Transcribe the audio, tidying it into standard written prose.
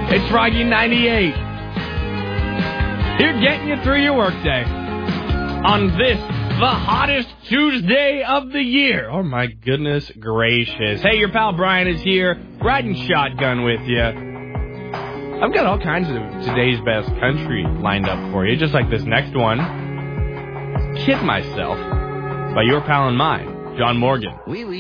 It's Froggy 98. Here getting you through your workday on this, the hottest Tuesday of the year. Oh, my goodness gracious. Hey, your pal Brian is here, riding shotgun with you. I've got all kinds of today's best country lined up for you, just like this next one. Kid Myself by your pal and mine, John Morgan.